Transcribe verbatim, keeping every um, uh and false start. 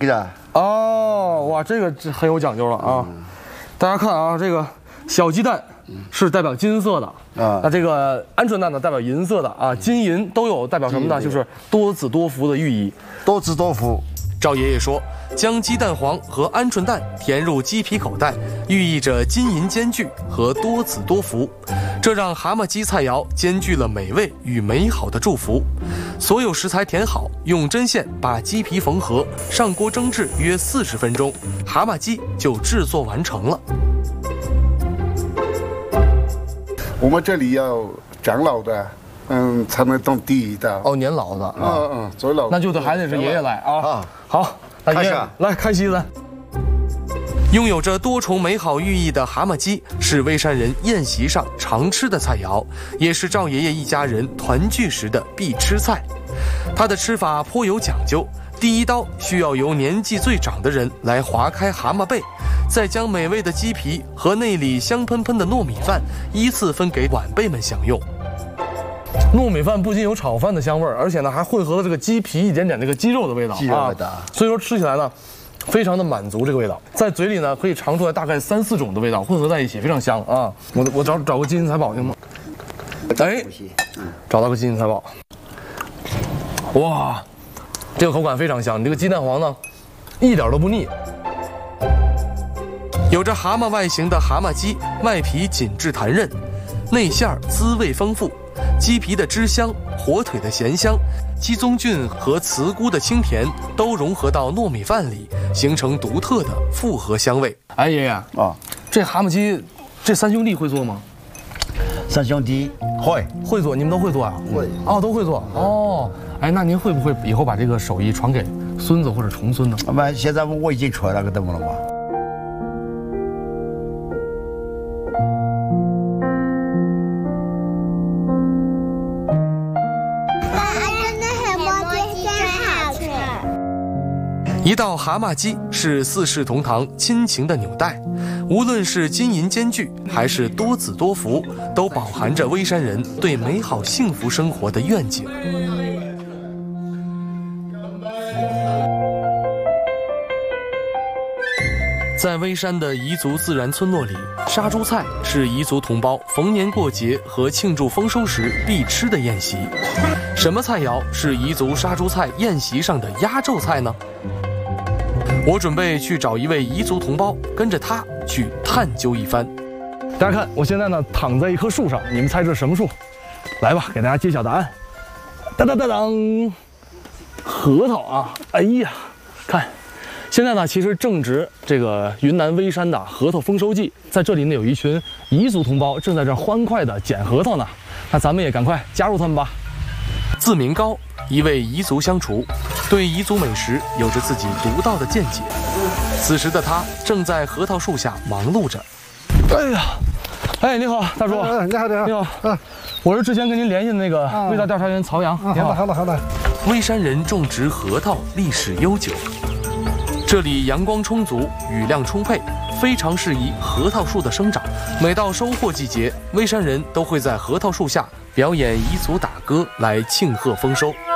个的。 哦，哇，这个这很有讲究了啊！嗯、大家看啊，这个小鸡蛋是代表金色的啊，那这个鹌鹑蛋呢代表银色的啊，金银都有代表什么呢？就是多子多福的寓意。 多子多福。 赵爷爷说，将鸡蛋黄和鹌鹑蛋填入鸡皮口袋，寓意着金银兼具和多子多福。这让蛤蟆鸡菜肴兼具了美味与美好的祝福。所有食材填好，用针线把鸡皮缝合，上锅蒸制约四十分钟，蛤蟆鸡就制作完成了。 我们这里要长老的，嗯，才能种地的。 哦，年老的， 嗯嗯，最老， 那就得还得是爷爷来啊。啊，好，那爷爷来开席子。 拥有着多重美好寓意的蛤蟆鸡是微山人宴席上常吃的菜肴，也是赵爷爷一家人团聚时的必吃菜。它的吃法颇有讲究，第一刀需要由年纪最长的人来划开蛤蟆背，再将美味的鸡皮和内里香喷喷的糯米饭依次分给晚辈们享用。 糯米饭不仅有炒饭的香味儿，而且呢还混合了这个鸡皮一点点这个鸡肉的味道， 鸡肉味道啊， 所以说吃起来呢非常的满足，这个味道在嘴里呢可以尝出来大概三四种的味道混合在一起，非常香啊！我我找找个金银财宝行吗？哎，找到个金银财宝，哇，这个口感非常香，你这个鸡蛋黄呢一点都不腻。 有着蛤蟆外形的蛤蟆鸡，外皮紧致弹韧，内馅儿滋味丰富，鸡皮的汁香，火腿的咸香，鸡枞菌和茨菇的清甜都融合到糯米饭里，形成独特的复合香味。 哎，爷爷啊，这蛤蟆鸡，这三兄弟会做吗？ 三兄弟会会做，你们都会做啊？ 会哦，都会做哦。哎，那您会不会以后把这个手艺传给孙子或者重孙呢？ 那现在我已经传那个东西了嘛。 一道蛤蟆鸡是四世同堂亲情的纽带，无论是金银兼具还是多子多福，都饱含着微山人对美好幸福生活的愿景。在微山的彝族自然村落里，杀猪菜是彝族同胞逢年过节和庆祝丰收时必吃的宴席。什么菜肴是彝族杀猪菜宴席上的压轴菜呢？我准备去找一位彝族同胞，跟着他去探究一番。 大家看，我现在呢躺在一棵树上，你们猜这是什么树？来吧，给大家揭晓答案。当当当当，核桃啊！哎呀，看，现在呢其实正值这个云南微山的核桃丰收季，在这里呢有一群彝族同胞正在这欢快地捡核桃呢。那咱们也赶快加入他们吧。 字明高，一位彝族乡厨，对彝族美食有着自己独到的见解。此时的他正在核桃树下忙碌着。 哎呀，哎，你好，大叔。 哎，你好，你好， 你好。啊，我是之前跟您联系的那个味道调查员曹阳。 啊，好的，好的，好的。 微山人种植核桃历史悠久，这里阳光充足，雨量充沛，非常适宜核桃树的生长。每到收获季节，微山人都会在核桃树下表演彝族打歌来庆贺丰收。